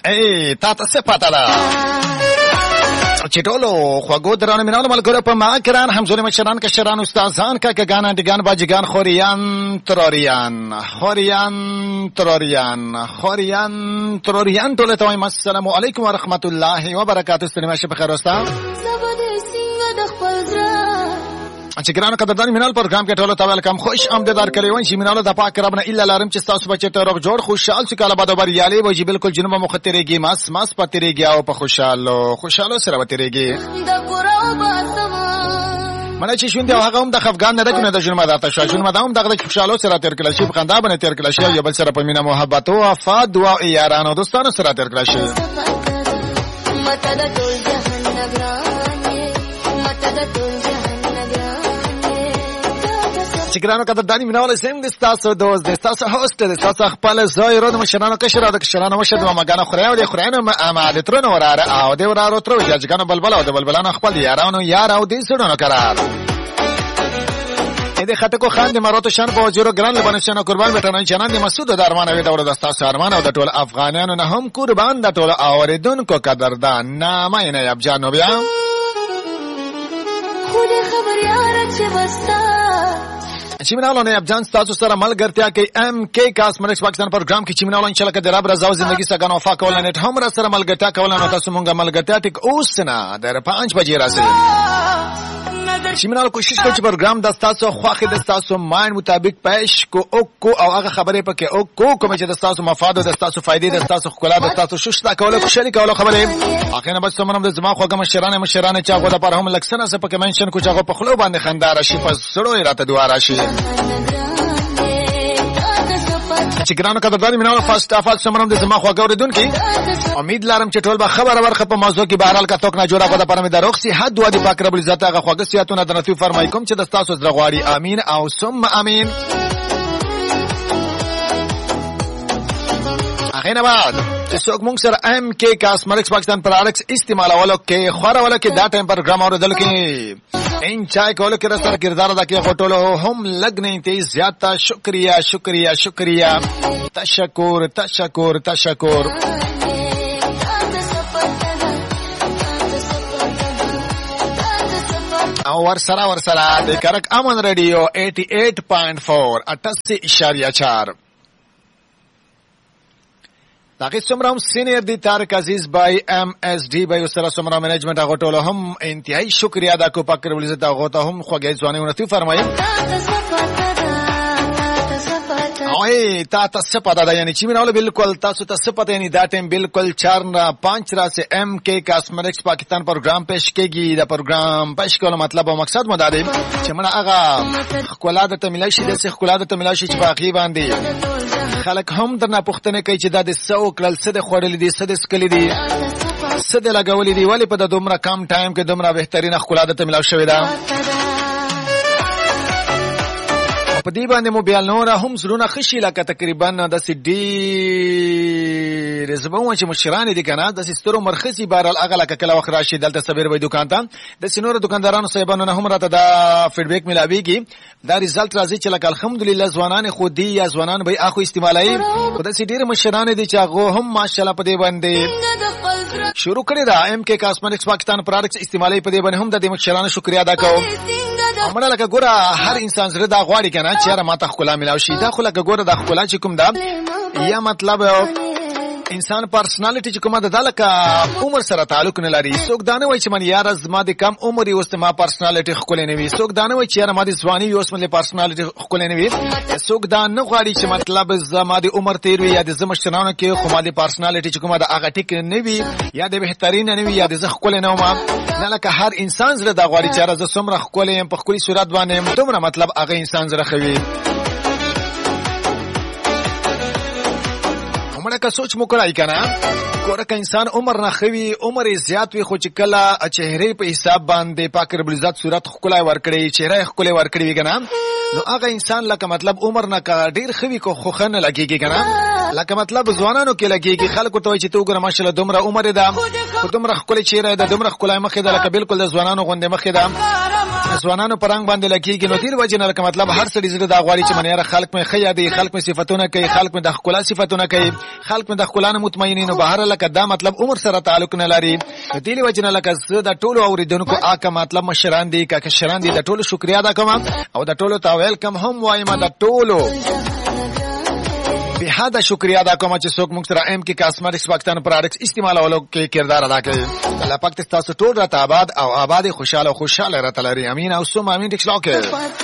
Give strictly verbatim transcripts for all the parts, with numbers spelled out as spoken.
ای تا ته څه پته ده چې ټولو خوږو درانه مینانو ملګرو په ما کران همزولي مشران کشران استادان کاکګان انډګان باجګان خوریان تروریان خوریان تروریان خوریان تروریان ټول ته وایم السلام علیکم ورحمت الله وبرکاتہ. ستنه شه په خیر اوسه چې ګرانو قدردان مینال پروګرام کې ټولو ته ویلکم. خوش آمدیدار کړی وای چې مینالو د پاک رب نه الا لارم چې تاسو بچی ته روغ جوړ خوشحال شي کاله بادو بریالي وای چې بالکل جنوب مختريږي ماس ماس پتريږي او په خوشاله خوشاله سره وتريږي مړ چې شوند هغه هم د افغان نه دغه د جنوب داته شو جنوب داوم دغه خوشاله سره تیر کړل شي په خندا باندې تیر کړل شي یو بل سره په مینا محبت او وفا دعا یارانو دوستانو سره تیر کړل شي چې ګرانو قدردانی میناول سیم د تاسو دوست د تاسو هوست د تاسو خپل زایرو د مشرانو کشرانو د کشرانو مشد ما مګانه خورایو د خورانو ما د ترونو وراره او د ورارو تر جګانو بلبل او د بلبلانو خپل یارانو یار او د سړونو قرار دې خټکو خان د مراتو شان په وجرو ګران لبنه شان قربان بیٹانو چنان د مسعود د ارمان او د ور د تاسو ارمان او د ټول افغانانو نه هم قربان د ټول اوریدونکو قدردان نامه نه اب جانو بیا خو دې خبر یار چې وستا چیمناولو نه اب جان تاسو سره ملګرتیا کوي ام کې کاسمیټکس پاکستان پروګرام کې چیمناولو انشاء الله کده رب رضا او زندگی څنګه وفا کول نه هم را سره ملګرتیا کول نه تاسو مونږه ملګرتیا ټیک اوس نه در پنځه بجې راځي چیمناولو کوشش کوي چې پروګرام د تاسو خواخې د تاسو مایند مطابق پېښ کو او کو او هغه خبرې پکې او کو کوم چې د تاسو مفاد او د تاسو فائدې د تاسو خپل د تاسو شوشتا کول خوشالي کول خبرې اخینه بس سمونم د زما خوګه مشرانه مشرانه چا غو د پر هم لکسنه څه پکې منشن کو چاغو په خلو باندې خندار شي په سړو راته دوه راشي چې ګرانو قدردانی میناو فرست اف ال سمرم د زما خواږه اوریدونکو امید لرم چې ټول به خبر ورخه په موضوع کې بهرال کا توک نه جوړه غو د پرمه د روخ سي حد دوا د پاک رب عزت هغه خواږه سیاتونه د نتیو فرمای کوم چې د تاسو زړه غواړي امين او ثم امين. اخینه بعد چې څوک مونږ سره ام کې کاسمیټکس پاکستان پروډکټس استعمالولو کې خورولو کې دا ټایم پروګرام اوریدل کې ان چای کولو کې سره کردار ادا کې غټولو هم لګنې ته زیاته شکریا شکریا شکریا تشکر تشکر تشکر او ور سره ور سره د کرک امن رادیو اٹھاسی پوائنٹ چار اٹھاسی اشاریہ چار تاکہ سمرام سینئر دی تارک عزیز بائی ایم ایس ڈی بائی سره سمرام مینجمنٹ هغه ټولو هم انتهایی شکریا ادا کو پاک رب العزت هغه ته هم خوږی ځواني ونتی فرمایي اوه تا تاسو پتا دا یعنی چې میناول بالکل تاسو ته پتا یعنی دا ټیم بالکل چار نه پانچ را سے ایم کے کاسمیټکس پاکستان پروګرام پېښ کېږي دا پروګرام پېښ کولو مطلب او مقصد مو دا دی چې موږ هغه خپلاده ته ملای شي د څه خپلاده ته ملای شي چې باقي باندې خلک هم درنه پوښتنه کوي چې دا د سو کړل څه د خورل دي څه د سکل دي څه د لګول دي ولی په د دومره کم ټایم کې دومره بهترینه خپلاده ته ملای شوی دا په دې باندې مو بیا نور هم زړونه خشي لکه تقریبا د سډي رزبون چې مشران دي کنه د ستورو مرخصي بهرال اغه لکه کله وخت راشي دلته صبر وي دکان ته د سينور دکاندارانو صاحبانو نه هم راته دا فیډبیک ملاويږي دا ریزلټ راځي چې لکه الحمدلله ځوانان خو دي یا ځوانان به اخو استعمالي خدای سي ډیر مشران دي چې هغه هم ماشاءالله په دې باندې شروع کړی دا ام کې کاسمیټکس پاکستان پروډکټس استعمالي په دې باندې هم د مشرانو شکریا ادا کوم امره لکه ګوره هر انسان زړه دا غواړي کنه چې را ماته خلا ملاوي شي دا خو لکه ګوره د خلا چې کوم دا یا مطلب انسان پرسنالټي چې کومه ده لکه عمر سره تعلق نه لري څوک دانه وای چې من یار از ما د کم عمر یو است ما پرسنالټي خپل نه وي څوک دانه وای چې یار ما د ځواني یو است من پرسنالټي خپل نه وي څوک دانه غواړي چې مطلب زما د عمر تیر وي یا د زمشتنانو کې خو ما د پرسنالټي چې کومه ده هغه ټیک نه وي یا د بهترین نه وي یا د ز خپل نه ما نه لکه هر انسان زړه دا غواړي چې راز سمره خپل يم په خپل صورت باندې دومره مطلب هغه انسان زړه خوي مړه که سوچ مو کړای کنه ګوره که انسان عمر نه خوي عمر زیات وي خو چې کله چهره په حساب باندې پاک رب العزت صورت خلای ورکړي چهره خلای ورکړي وي کنه نو هغه انسان لکه مطلب عمر نه کا ډیر خوي کو خو خنه لګيږي کنه لکه مطلب ځوانانو کې لګيږي خلکو ته چې تو ګره ماشاءالله دومره عمر ده خو دومره خلای چهره ده دومره خلای مخه ده لکه بالکل د ځوانانو غونډه مخه ده ځوانانو پرنګ باندې لکېږي. نو دې وجه نه لکه مطلب هر سړي زړه دا غواړي چې منیاره خلک مې ښه یادوي، خلک مې صفتونه کوي، خلک مې د ښکلا صفتونه کوي، خلک مې د ښکلا نه مطمئنین. نو بهر لکه دا مطلب عمر سره تعلق نه لري. نو دې وجه نه لکه زه د ټولو اورېدونکو آکه مطلب مشران دي که کشران دي د ټولو شکریا ادا کوم او د ټولو ته ویلکم هم وایم. د ټولو به حد شکریا ادا کوم چې څوک موږ سره ایم کې کاسمیټکس پاکستان پروډکټس استعمالولو کې کردار ادا کوي. الله پاک تاسو ټول راته آباد او آباد خوشاله او خوشاله راته لري. امين او سم امين. ټیکس لاکه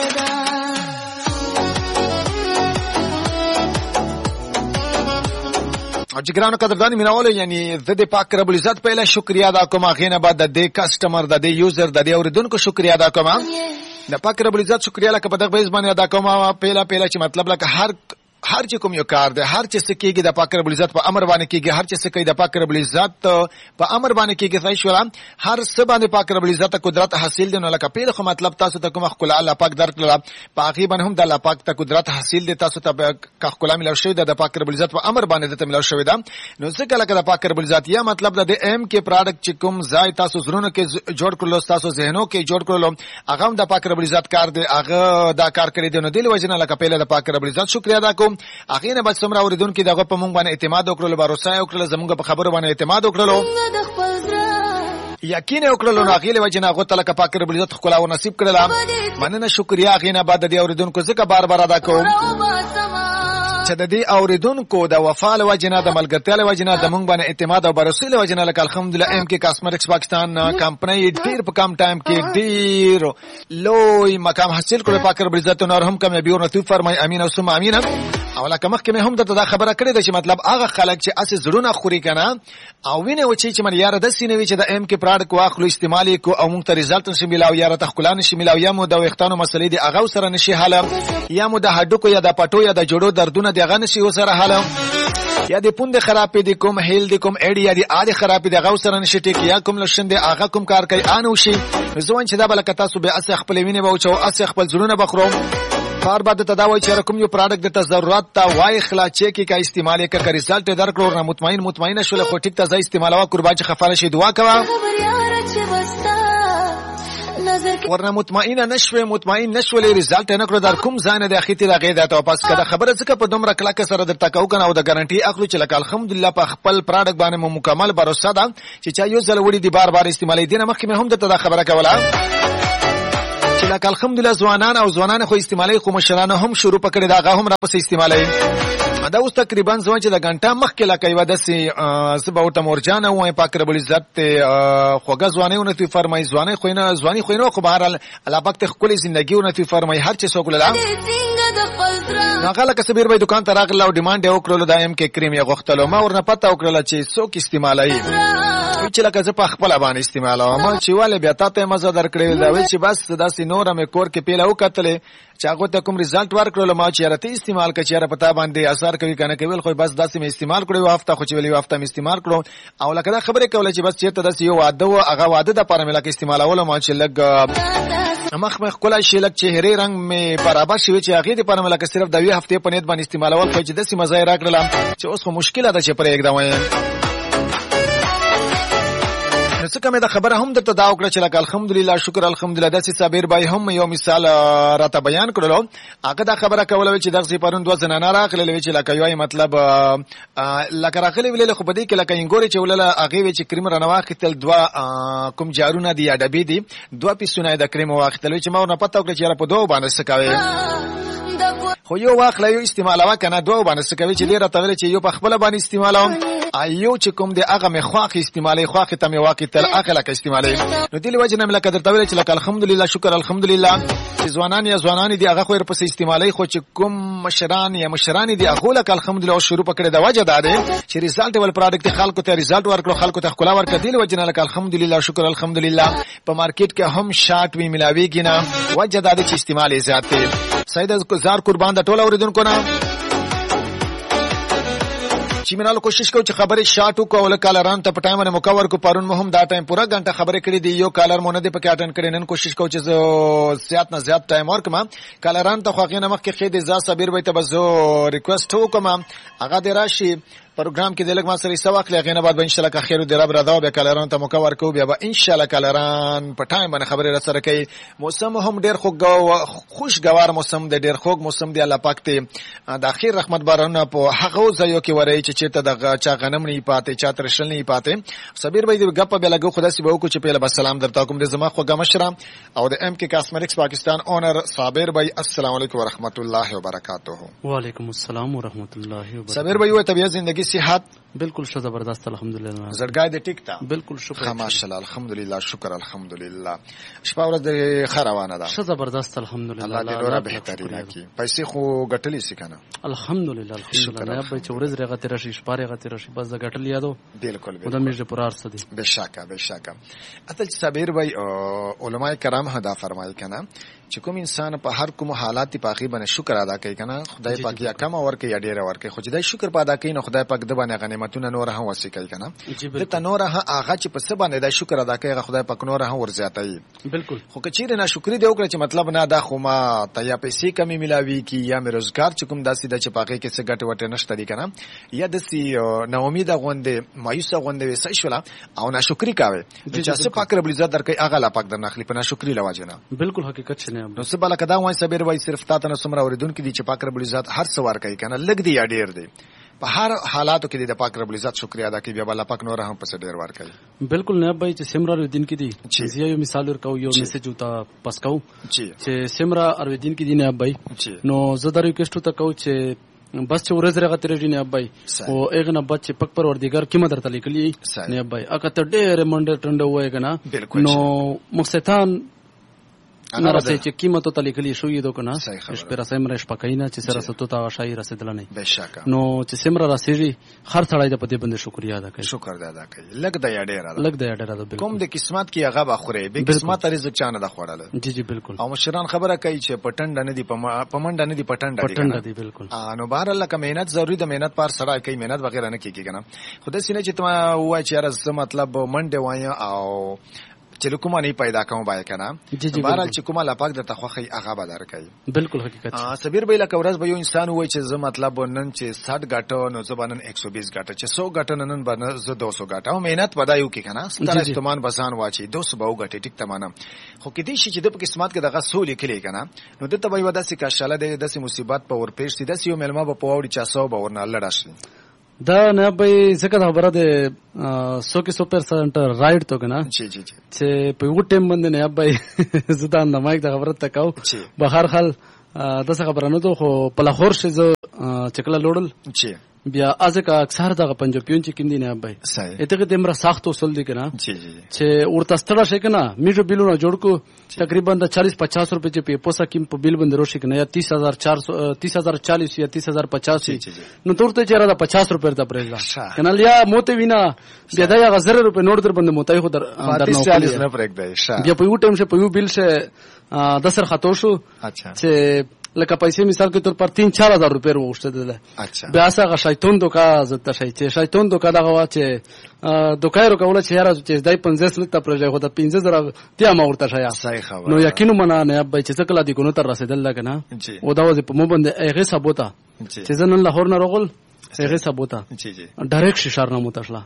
او جګرانو قدردانی میناول یعنی زه د پاک رب العزت په اله شکریا ادا کوم. غینه بعد د دې کسٹمر د دې یوزر د دې اوریدونکو شکریا ادا کوم. د پاک رب العزت شکریا لکه په دغه بیس باندې ادا کوم. پیلا پیلا چې مطلب لکه هر هر چې کوم یو کار دی، هر چې څه کېږي د پاک رب العزت په امر باندې کېږي، هر چې څه کوي د پاک رب العزت په امر باندې کېږي. صحیح شو؟ هر څه باندې پاک رب العزت قدرت حاصل دی. نو لکه پیله خو مطلب تاسو ته کوم خپل الله پاک درکړه په هغه باندې هم د الله پاک ته قدرت حاصل دی. تاسو ته کا خپل ملو شوی د پاک رب العزت په امر باندې ته ملو شوی دا. نو څنګه لکه د پاک رب العزت یا مطلب د ایم کې پروډکټ چې کوم ځای تاسو زرونه کې جوړ کړلو، تاسو ذهنو کې جوړ کړلو، هغه هم د پاک رب العزت کار دی، هغه دا کار کړی دی. نو دل وجنه لکه پیله د پاک رب العزت شکریا ادا کوم. هغه نه څومره اوریدونکو دغه په مونږ باندې اعتماد وکړلو، باور وکړل، زمونږ په خبرو باندې اعتماد وکړلو، یقین وکړلو. نو هغه له وجه نه هغه تعالی کا پاک رب العزت خلا او نصیب کړل. مننه شکریا غینه بعد د اوریدونکو څخه بار بار ادا کوم چې د دې اوریدونکو د وفا له وجه نه، د ملګرتیا له وجه نه، د مونږ باندې اعتماد او باور له وجه نه لکه الحمدلله ایم کې کاسمیټکس پاکستان کمپنی ډیر په کم ټایم کې ډیر لوی مقام حاصل کړو. پاک رب العزت نور هم کامیابی او نصیب فرمای. امین او ثم امین. او لکه مخکې مې هم ته دا خبره کړې ده چې مطلب هغه خلک چې اسې زړونه خوري کنه او وینه و چې چې من یاره د سینوي چې د ایم کې پروډکټ واخلو استعمال کو او موږ ته رزلټ نشي ملاو، یاره تخکلان نشي ملاو، یا مو د وختانو مسلې دي هغه سره نشي حل، یا مو د هډوکو یا د پټو یا د جوړو دردونه دغه نشي وسره حل، یا د پوند خرابې دي کوم هیل دي کوم اډیا دي اړ خرابې دي هغه سره نشي ټیک، یا کوم لشن دي هغه کوم کار کوي انو شي. زوون چې دا بل کته سو به اس خپل وینه به او چې اس خپل زړونه بخرو بار بعد تداوی چې کوم یو پروډکټ د ضرورت تا وای خلا چکی کا استعمال کا رزلټ درکړو نه مطمئن مطمئنه شول خو ټیک ته ځای استعمالوا قربان چې خفاله شي دعا کوا ورنه مطمئنه نشوي مطمئن نشول رزلټ نه کړو در کوم ځان د اخیتی راغی دا ته پاس کړه خبره څخه په دومره کلاک سره درته کاو کنه او د ګارانټي اخلو چې لکه الحمدلله په خپل پروډکټ باندې مکمل باور ده چې چا یو ځل وړي دی بار بار استعمالي دي نه مخکې هم درته دا خبره کوله چې لکه الحمدلله ځوانان او ځوانان خو استعمالي خو مشرانو هم شروع پکړه دا غا هم را پس استعمالي دا اوس تقریبا ځوان چې د غنټه مخکې لکه یو داسې سبا ورته مورجان او پاک رب العزت خوګه ځوانيونه تی فرمای ځواني خو نه ځواني خو نه خو بهر الله پاک ته خپل ژوندۍ ته فرمای هر څه سوګل لا ناګه لکه سبیر به دکان ته راغله او ډیماند یې وکړلو دا ایم کې کریم یې غوښتلو ما ورنه پته وکړله چې څوک استعمالوي چې لکه زه په خپل باندې استعمالوم ما چې والے بیا تاسو مزه درکړې دا وی چې بس داسې نور مې کور کې پیله وکړلې چې هغه ته کوم رزلټ ورکړلو ما چې راته استعمال کړ چې را پتا باندې اثر کوي کنه کوي خو بس داسې مې استعمال کړو هفته خو چې ویلې هفته مې استعمال کړو او لکه دا خبره کوله چې بس چې ته داسې یو واده او هغه واده د پاره مې لکه استعمالولو ما چې لګ مخ مخ کولای شي لکه چهره رنگ مې برابر شي چې هغه د پاره مې لکه صرف د وی هفته په نیت باندې استعمالول خو چې داسې مزه راکړل چې اوس خو مشکله ده چې پرې یک دا څه کومه دا خبره هم درته دا وکړه چې لکه الحمدلله شکر الحمدلله داسې صابر بای هم یو مثال راته بیان کړلو هغه دا خبره کوله چې دغه پرون دوه زنانه راغلې چې لکه یو مطلب لکه راغلې ویل خو بده کې لکه انګوري چې ولله هغه چې کریم رانواختل دوه کوم جارونه دی یا ډبې دي دوه پیسونه د کریم واختل چې ما نه پته وکړه چې را په دوه باندې سکاوي خو یو واخله یو استعمالوا کنه دوه باندې سکوي چې ډیره تویل چې یو په خپل باندې استعمالوم ایو چې کوم دی هغه مې خواخ استعمالي خواخ ته مې واقع تل اخله کې استعمالي نو دې وجه نه ملک درته ویل چې لکه الحمدلله شکر الحمدلله چې ځوانان یا ځوانان دي هغه خو پر پس استعمالي خو چې کوم مشران یا مشران دي هغه لکه الحمدلله شروع پکړه د وجه ده چې رزلټ ول پروډکټ خلکو ته رزلټ ورکړو خلکو ته خلا ورکړه دې وجه نه لکه الحمدلله شکر الحمدلله په مارکیټ کې هم شارټ وی ملاويږي نه وجه ده چې استعمالي زیات دي سید گزار قربان د ټول اوریدونکو نه چې مینالو کوشش کوو چې خبرې شاټو کو ول کالران ته پټایم باندې مکور کو پرون مهم دا ټایم پورا غنټه خبرې کړې دی یو کالر مونږ نه پکې اټن کړي نن کوشش کوو چې زیات نه زیات ټایم ورکما کالران ته خوغې نه مخ کې خېد ځا صبر وي ته بزو ریکوست وکما هغه د راشي پروګرام کې د لګ ما سره سواق لغې نه بعد به ان شاء الله که خیر د رب رضا به کلران ته موقع ورکو بیا به ان شاء الله کلران په ټایم باندې خبرې را سره کوي. موسم هم ډیر خوشګوار موسم دی، ډیر خوږ موسم دی. الله پاک ته د اخیر رحمت بارونه په هغه ځایو کې ورای چې چیرته د چا غنم نه پاتې، چا ترشل نه پاتې. صبر به دې غپ به لګو خدا سي به کو چې په سلام درته کوم د زما خو ګمشرم او د ام کې کاسمیټکس پاکستان اونر صابر بھائی. السلام علیکم ورحمت الله وبرکاتہ. وعلیکم السلام ورحمت الله وبرکاتہ. صابر بھائی وہ طبیعت زندگی صحت بالکل ش زبردست الحمدلله. زړګای دې ټیک تا؟ بالکل شکر ماشاءالله الحمدلله شکر الحمدلله. شپه ورځ دې خروانه ده؟ ش زبردست الحمدلله. الله دې نور بهترینه کی. پیسې خو ګټلې سي کنه؟ الحمدلله الحمدلله. یا به چورز رغه تیر شي شپاره غه تیر شي بس د ګټل یادو. بالکل بالکل. د میجه پرار سدي. بشکا بشکا. اصل صابر بھائی علماء کرام هدا فرمایي کنه چې کوم انسان په هر کوم حالات په اخی باندې شکر ادا کوي کنه خدای پاک یا کم اور کوي یا ډیر اور کوي. خو چې دا شکر په ادا کوي نو خدای پاک د باندې غنیمتونه نور هم وسې کوي کنه. ته نور هغه چې په سبا نه دا شکر ادا کوي خدای پاک نور هم ورزیاتای. بالکل. خو کچیر نه شکر دی وکړه چې مطلب نه دا خو ما ته یا پیسې کمی ملاوي کی یا مې روزګار چې کوم داسې د چې پاکي کې څه ګټه وټه نشته دی کنه یا داسې نا امید غوندې مایوسه غوندې وسې شولا او ناشکری کاوه چې څه پاک رب عزت درکې هغه لا پاک درنخلی په ناشکری لواجنه. بالکل حقیقت شنه. نو څه بل کدا وای صبر وای صرف تاسو نه سمرا اوریدونکو دي چې پاک رب عزت هر څوار کوي کنه لګ دی یا ډیر دی په هر حالاتو کې د پاک رب عزت شکریا ادا کوي بیا الله پاک نور هم پس ډیر ور کوي. بالکل نه بھائی چې سمرا ور دین کې دي چې یو مثال ورکو یو میسج وتا پس کو چې سمرا ور دین کې دي نه بھائی نو زه درو کېشتو ته کو چې بس چې ورځ رغه ترې نه ابای او اغه نه بچ پک پر وردګار کی مدر تل کلی نه ابای اګه ته ډېر منډه ټنډه وای کنه نو مخستان نه راځي چې قیمت ته لیکلي شو یې دوکنه شپره سمره شپکاینا چې سره ستو تا شای رسیدل نه بشکه نو چې سمره راسیږي هر ثړای د پدې باندې شکریا ادا کوي. شکر ادا کوي. لګ د یډیر لګ د یډیر کوم د قسمت کې هغه بخوره به قسمت رزق چانه د خوړل. جی جی بالکل. او مشران خبره کوي چې پټند نه دی پمنډ نه دی پټند دی پټند دی بالکل. نو بهر الله که مهنت ضروری د مهنت پر سره کوي مهنت وغیرہ نه کیږي کنه. خدای سینه چې تما وای چې راز مطلب منډه وای او چې کومه نه پیدا کوم بای کنه بهرال چې کومه لا پاک د تخوخي هغه بدر کوي. بالکل حقیقت. صبر به لکه ورځ به یو انسان وای چې زه مطلب نن چې ساठ غټو نو زبانن ایک سو بیس غټه چې سو غټه نن باندې زه دو سو غټه او مهنت بدایو کې کنه ستاره استعمال بسان واچي دو سو به غټه ټیک تمام. خو کې دې شي چې د قسمت کې دغه سولې کلی کنه نو د تبې ودا سې کاشاله د داسې مصیبت په ور پیښ دي داسې یو ملما په پوری چا سو به ورنه لړاشي دا نه به څنګه خبره ده سو کې سو پرسنټ رائټ تو کنه. جی جی جی. چې په یو ټیم باندې نه به زدان نه مایک د خبره تکاو بهر حال دغه خبره نه ته خو په لاهور شې ز چکلا لوړل جی بیا ازکه اکثر دغه پنځپیون چې کیندي نه به اته د امر سخت اصول دي کنه چې ورته ستړه شي کنه میجو بیلونه جوړ کو تقریبا د چالیس پچاس روپے چې په پوسا کیم په بیل باندې روشي کنه یا تیس هزار چارسو تیس هزار چالیس یا تیس هزار پچاس نو تورته چیرې دا پچاس روپے ته پرېږه کنه لیا موته وینا بیا دا غزر روپے نور در باندې موتای خو در در چالیس نه پرېږه بیا په یو ټیم شه په یو بیل شه د سر خطو شو چې لکه پیسې مثال کې تر پر تین چار هزار روپے وروشتل. بیا څنګه شیطان دوکا زته شي چې شیطان دوکا دغه وا چې دوکای رو کوله چې یاره چې دای پنځه لک ته پرځای خو د پنځه زره ته ما ورته شیا نو یقینو منا نه به چې څکلا دی کو نو تر رسیدل لګنه او دا وځي په مو باندې هغه ثبوتا چې زنن لاهور نه رغول هغه ثبوتا ډایرکټ ششار نامو تشلا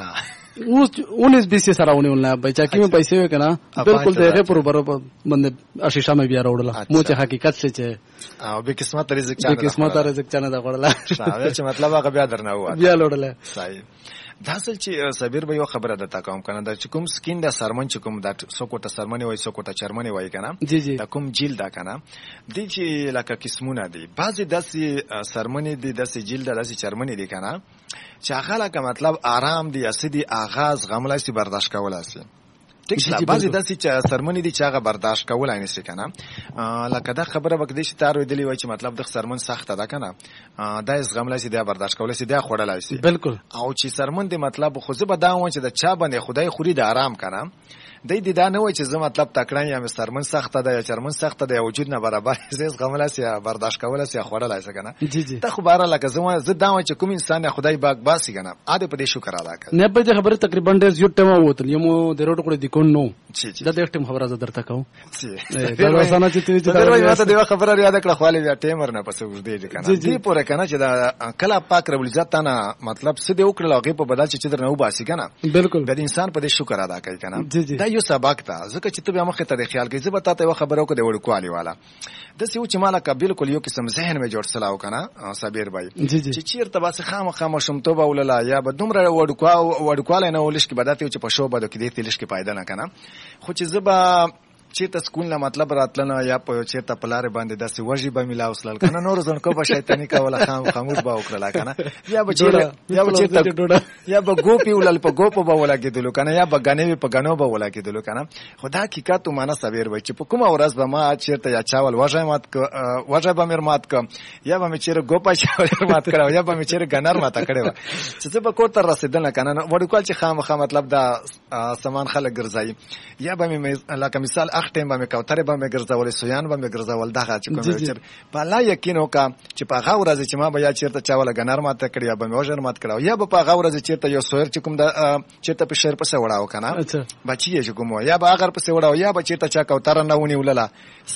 اوس اونیس بیس سره ونیول بچا کې مې پیسې وکنه بالکل دغه پر برابر باندې اشیشه مې بیا راوړل مو چې حقیقت څه چې او به قسمت رزق چانه به قسمت رزق چانه دا غړل چې مطلب هغه بیا درنه و بیا لوړل. صحیح. دا اصل چې صبر به یو خبره ده تا کوم کنه دا چې کوم سکین دا سرمن چې کوم دا سوکوټه سرمنی وای سوکوټه چرمنی وای کنه دا کوم جیل دا کنه دی چې لکه قسمونه دي بعضی داسې سرمنی دي داسې جیل دا داسې چرمنی دي کنه چې هغه لکه مطلب آرام دی اسدي آغاز غملای سي برداشت کولای سي ټیک شته. بعضی داسې چې سرمنی دي چې هغه برداشت کولای نشي کنه لکه دا خبره وکړي چې تار ویلې وای چې مطلب د سرمن سخت ده کنه دا زغملای سي دا برداشت کولای سي دا خوړلای سي. بالکل. او چې سرمن دي مطلب خو زه به دا و چې د چا باندې خدای خوري د آرام کنه د دې دا نه وای چې زه مطلب تکړه یم سرمن سخته ده یا چرمن سخته ده یا وجود نه برابر زیس غملاس یا برداشت کولس یا خوړلای څه کنه ته خو بهر لکه زما زه دا وای چې کوم انسان خدای باغ باسي کنه اده په دې شکر ادا کړ نه په دې خبره تقریبا ډېر زیات ټیم وته یم د روټ کړه د کو نو دا د ټیم خبره زه درته کوم دا وسانه چې ته دا وای ماته د خبره یاد کړه خو له ټیمر نه پسې ورډې کنه دې پوره کنه چې دا کله پاک رب العزت نه مطلب څه دی وکړل هغه په بدل چې در نه وباسي کنه بالکل د انسان په دې شکر ادا کوي کنه دا یو سبق ته ځکه چې ته به مخه ته خیال کوي زه به تاسو خبرو کو د وړ کوالي والا د سی و چې مالا کا بالکل یو قسم ذهن می جوړ سلاو کنه صابر بھائی چې چیرته باسه خامہ خامہ شمتوبه وللا یا به دومره وړ کو وړ کوالي نه ولش کې بداته چې په شو بده کې دې تلش کې پایده نه کنه خو چې زبا چیرته سکول نه مطلب راتلنه یا په چیرته پلار باندې داسې وږي به ملا وسلل کنه نور ځن کو به شیطانی کوله خام خاموش به وکړه کنه یا به چیرته یا به چیرته یا به ګوپی ولل په ګوپ به ولا کېدل کنه یا به غنوي په غنو به ولا کېدل کنه خدا حقیقت معنا صبر وای چې په کومه ورځ به ما چیرته یا چاول وژه مات ک وژه به مر مات ک یا به چیرته ګوپا چاول مات کړو یا به چیرته غنر مات کړو چې څه به کوته رسیدل کنه وړ کول چې خام خام مطلب دا سامان خلک ګرځي یا به لکه مثال ټیم به مې کوتره به مې ګرځول سویان به مې ګرځول دغه چې کوم چې په لا یقین وکا چې په هغه ورځ چې ما به یا چیرته چاوله غنر ماته کړی یا به مې وژر مات کړو یا به په هغه ورځ چیرته یو سویر چې کوم د چیرته په شهر پسې وړاو کنه بچی چې کوم یا به هغه پسې وړاو یا به چیرته چا کوتره نه ونی ولله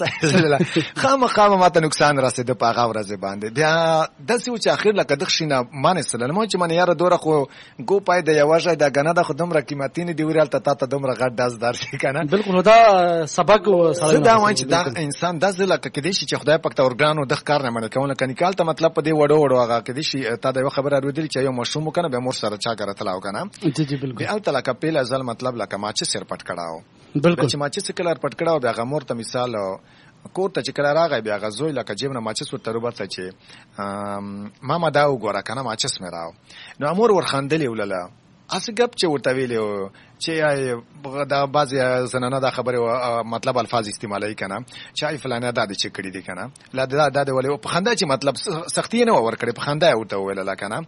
خام خام ماته نقصان راسید په هغه ورځ باندې بیا د څه چې اخر لکه دښینه مان سلام چې من یاره دوره خو ګو پای د یواژه د غنه د خدوم رقیمتین دی ورال ته تا ته دومره غټ داس دار شي کنه بالکل دا سبق زه دا وایم چې دا انسان داسې لکه کدي شي چې خدای پاک ته ورګانو د ښکار نه منل کوله کني کال ته مطلب په دې وړو وړو هغه کدي شي تا دا خبره اورېدل چې یو مشوم کنه به مور سره چا کرته لاو کنه جی جی بالکل بیا تل کا پیل ازل مطلب لکه ما چې سر پټ کړهو بالکل چې ما چې سکلر پټ کړهو بیا غمور ته مثال کور ته چې کله راغی بیا غزوی لکه جیبنه ما چې سو تربته چې ماما دا وګوره کنه ما چې سمه راو نو امور ورخندلې ولله اسی گپ چې ورته ویلو چې دا بعضی زنانه دا خبره مطلب الفاظ استعمالوي کنه چې ای فلانه دا د چې کړی دي کنه لا دا د ولې په خندا چې مطلب سختی نه ور کړی په خندا ورته ویل کنه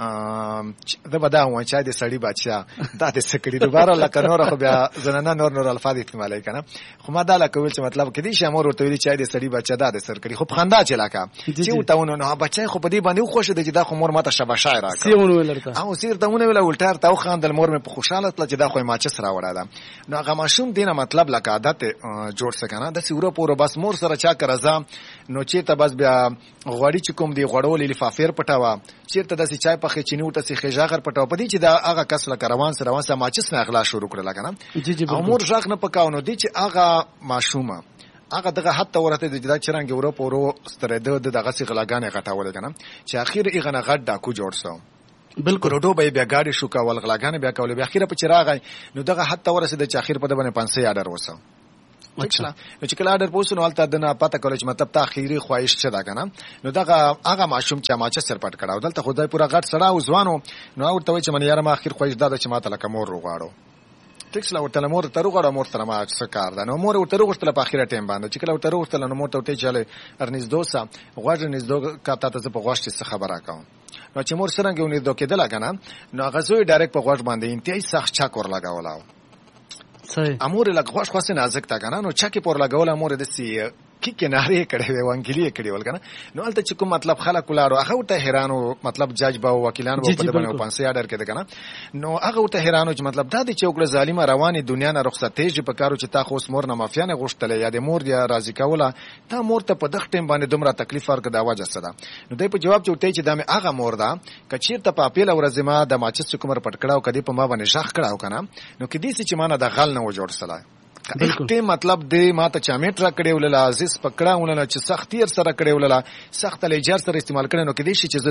دا به دا و چې د سړی بچا دا د سکړی دوباره لکه نور خو بیا زنانه نور نور الفاظ استعمالوي کنه خو ما دا لکه ویل چې مطلب کدي چې امر ورته ویل چې د سړی بچا دا د سر کړی خو په خندا چې لکه چې ورته ونه نو بچای خو په دې باندې خوښ دی چې دا خو مور ماته شبا شاعر راکړه سیونه ویلته او سیر ته ونه ویل ولټر ته خاندل مور مې په خوشاله تل چې دا خو ما چې سره وړاله نو هغه ماشوم دینه مطلب لکه عادت جوړ سکنه د سیوره پورو بس مور سره چا کرزا نو چې ته بس بیا غوړی چې کوم دی غوړول لفافیر پټاوه چیرته د چای په خچینی وټه سي خجاغر پټاو پدې چې دا هغه کس لکه روان سره روان سره ماچس نه اغلا شروع کړل کنه امور ژغ نه پکاو نو دی چې هغه ماشومه هغه دغه حتی ورته د جدا چرنګ اورو پورو ستره د دغه سي غلاګانې غټاول کنه چې اخیر یې غنه غټ ډاکو جوړ سو بالکل روډو به بیا گاډي شو کول غلاګانې بیا کول بیا اخیره په چراغ نو دغه حتی ورسېد چې اخیر په دغه پانسه آرډر وسو اچھا نو چې کله آرډر پوسو نو البته دنه پته کول چې مطلب تاخيري خواهش څه دا کنه نو دغه هغه ماشوم چې ما چې سر پټ کړه دلته خدای پورا غټ سړا او ځوانو نو ورته چې من یاره ما اخیر خواهش دا چې ما ته لکه مور وغواړو ټیکس لا ورته مور ته وغواړو مور سره ما څه کار ده نو مور ورته وغوښتل په اخیره ټیم باندې چې کله ورته وغوښتل نو مور ته ته چاله ارنیز دوسا غواړ ارنیز دو کاته ته په غوښتي څه خبره کوم نو چې مور سره غوڼې دوکېدل کنه نو هغه زوی ډایرکټ په غوښ باندې انتهایی سخت چا کور لگاولاو صحیح امور لږ غوښ خاصه نازک تا کنه نو چا کې پور لگاول امور د سی کی کناره کړي وي وانګلی کړي ول کنه نو البته چې کوم مطلب خلک ولاړو هغه ته حیرانو مطلب جج با وکیلان په دې باندې پانسه آرډر کړي کنه نو هغه ته حیرانو چې مطلب دا د چوکړه ظالمه رواني دنیا نه رخصت تیج په کارو چې تا خو مور نه مافیا نه غوښتل یا د مور یا راضی کوله تا مور ته په دغه ټیم باندې دومره تکلیف ورکړه دا وجه څه ده نو دوی په جواب چوټي چې دا مې هغه مور ده کچیر ته په پیل ورځ ما د ماچس کومر پټ کړهو کدي په ما باندې شخ کړهو کنه نو کدي چې ما نه د غل نه و جوړ سلای ته مطلب دې ماته چامیټ را کړی ولله عزیز پکړه ولله چې سختیر سره کړی ولله سخت لیجر سره استعمال کړي نو کدي شي چې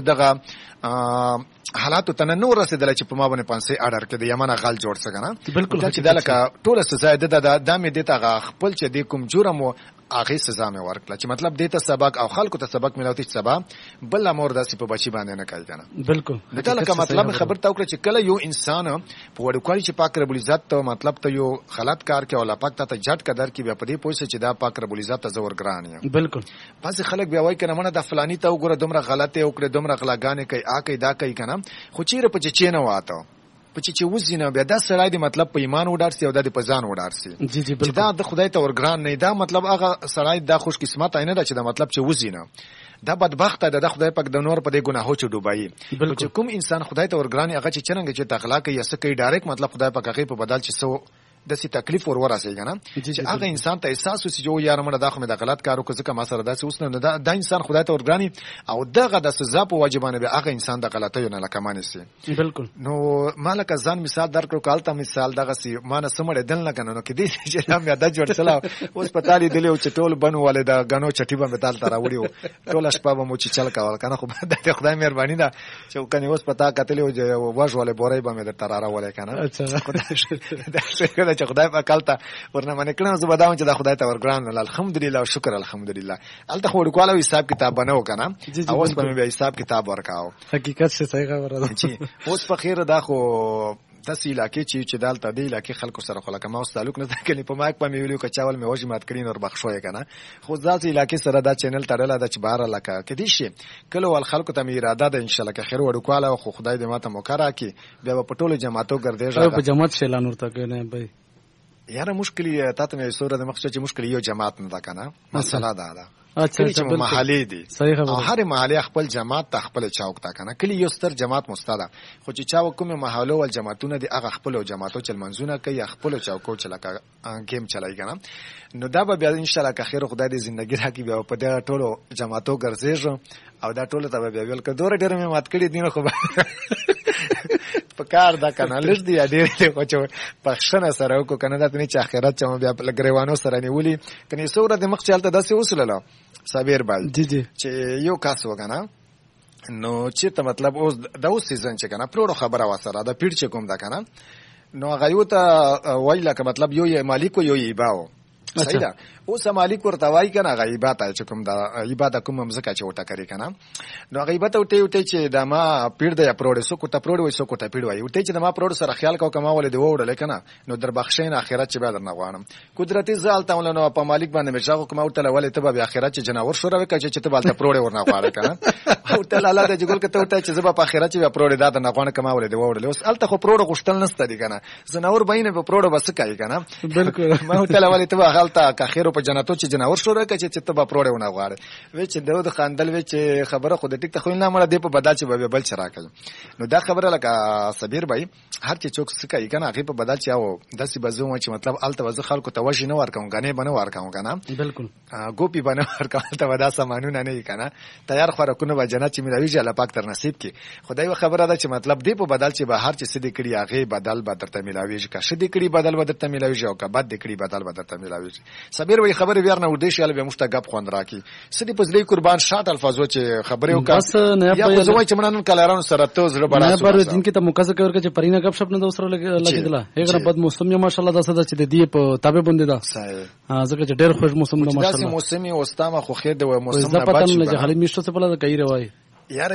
دغه حالات ته نو رسیدل چې په ما باندې پانسه آرډر کړي یمنه غل جوړ سګنه بالکل چې دلته ټول سزا د د مې د ته خپل چې د کوم جرم هغه سزا مې ورکړه چې مطلب دې ته سبق او خلکو ته سبق ملوتي سبا بل امر داسې په بچی باندې نه کوي کنه بالکل دا لکه مطلب خبر تا وکړه چې کله یو انسان په وړوکوالي چې پاک رب العزت ته مطلب ته یو غلط کار کوي او پاک ته جټ قدر کې بیا په دې پوښتنه چې دا پاک رب العزت ته زور ګران یم بالکل پس خلک بیا وایي کنه منه د فلانی ته وګوره دومره غلطه وکړه دومره غلاګانې کوي آ کوي دا کوي کنه خو چیرې په چې نه واته په چې وځي نه بیا دا سړی د مطلب په ایمان وډار سي او د په ځان وډار سي چې دا د خدای ته ورګران نه دا مطلب هغه سړی دا خوش قسمت نه ده چې دا مطلب چې وځي نه دا بدبخت ده د خدای پاک د نور په دې ګناهو چې ډوبایي چې کوم انسان خدای ته ورګران هغه چې څنګه چې تخلا کوي یا څه کوي ډایرکټ مطلب خدای پاک هغه په بدل چې سو د سي تکلیف ور ورسېږي نه چې هغه انسان ته احساس وسي جو یار مړه دا خو مې د غلط کارو کو ځکه ما سره داسې اوس نه دا, دا انسان خدای ته ورګرانی او دغه د سزا په واجبانه به هغه انسان د غلطیو نه لکمانه سي بالکل نو مالک ځان مثال درکړو کالته مثال دغه سي ما نه سمړې دل نه کنه نو کې دې چې دا مې د جوړ سلام اوس پتا لې دلې او چټول بنو والے دا غنو چټي به مثال تر وړیو ټول شپه به مو چې چل کاول کنه خو د خدای مهرباني ده چې کني اوس پتا کتلې او واژ والے بورې به مې تر را ولې کنه اچھا چې خدای په کالته ورنه باندې کړم زه بداوم چې دا خدای ته ورګران الحمدلله او شکر الحمدلله الته خو ورکواله حساب کتاب بنو کنه اوس په مې حساب کتاب ورکاو حقیقت څه صحیح خبره ده چې اوس په خیر دا خو تاسو علاقې چې چې دالته دی علاقې خلکو سره خلک ما اوس تعلق نه ځکه په ماک په میولیو کچاول مې وژي مات کړین او بخښوي کنه خو ځاسې علاقې سره دا چینل تړل دا چې بهر علاقه کې دي شي کله ول خلکو ته مې اراده ده ان شاء الله که خیر ورکواله خو خدای دې ماته موکرا کی بیا په ټولو جماعتو ګرځي په جماعت شیلان ورته کنه به یاره مشکلی تا ته مې سوره د مخچ چې مشکل یو جماعت نه ده کنه مسله ده ده اچھا چې محلي دي صحیح خبره هر محلي خپل جماعت ته خپل چوک تا کنه کلی یو ستر جماعت مستاده خو چې چا کومه محلو ول جماعتونه دي هغه خپل جماعتو چل منځونه کوي خپل چوکو چلا گیم چلای کنه نو دا به ان شاء الله که خیر خدای دې ژوندۍ راکړي بیا په دې ټولو جماعتو ګرځېږم او دا ټولو ته بیا ویل که دوره ډېر مې مات کړی دي نو خو په کار دا کنه لږ دی ډېر خو چې پښنه سره وکړو کنه دا ته چې اخرت چې بیا په لګریوانو سره نیولي کني سوره د مخ چلته داسې وسوله صابر بال جی جی چې یو کاس وکنه نو چې ته مطلب اوس د اوس سیزن چې کنه پروړو خبره وسره دا پیړ چې کوم دا کنه نو غيو ته وایله که مطلب یو یې مالک یو یې باو صحیح ده اوس مالک ورته وای کنه غیبت چې کوم دا غیبت کوم مزکه چې وټه کوي کنه نو غیبت وټه وټه چې دا ما پیر د پروړ سو کوته پروړ وای سو کوته پیر وای وټه چې دا ما پروړ سره خیال کو کما ولې دی وړل کنه نو در بخښین اخرت چې به در نه غواړم قدرتي زال ته ولنو په مالک باندې مشاغه کوم وټه ولې ته به اخرت چې جناور شو راوي چې ته بالته پروړ ورنه غواړې کنه وټه الله ته جګول کته وټه چې زما په اخرت چې به پروړ دا نه غواړم کما ولې دی وړل اوس الته خو پروړ غشتل نسته دی کنه زناور بینه په پروړ بس کوي کنه بالکل ما وټه ولې ته غلطه که خیر په جنتو چې جناور شو راکې چې ته به پروړې ونه غواړې وې چې دغه خاندل وې چې خبره خو د ټیک ته خو نه مړه دی په بدل چې به بل چر راکې نو دا خبره لکه صبیر بھائی هر چې څوک سکه کنه هغه په بدل چې او داسې بزو چې مطلب الته وځ خلکو ته وښینه ورکوم غنې بنه ورکوم کنه بالکل ګوپی بنه ورکوم ته ودا سامانونه نه کنه تیار خوراکونه به جنت چې ملوي چې الله پاک تر نصیب کی خدای و خبره ده چې مطلب دی په بدل چې به هر چې سدي کړي هغه بدل به درته ملوي چې که شدي کړي بدل به درته ملوي او که بد کړي بدل به درته ملوي صبیر وی خبره بیا نه ودې شاله به مشتګب خوند راکی سدي پزلی قربان شات الفاظو چې خبره وکړه بس نه یا زوی چې منن کلارانو سره ته زړه بڑا نه پر دین کې ته مکزه کوي چې پرینه غب شپ نه دوسر لګیدله هغه بد موسم یې ماشاءالله داسه چې د دې په تابع باندې ده ها ځکه چې ډېر خوش موسم ده ماشاءالله داسې موسمي اوستامه خو خیر دی موسم نه بچ نه جهالي میشته څه بل کوي روای